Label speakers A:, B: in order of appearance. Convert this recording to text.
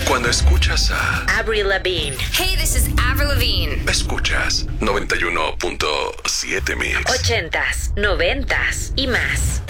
A: Cuando escuchas a
B: Avril Lavigne.
C: Hey, this is Avril Lavigne.
A: Escuchas 91.7 Mix.
B: 80s, 90s y más.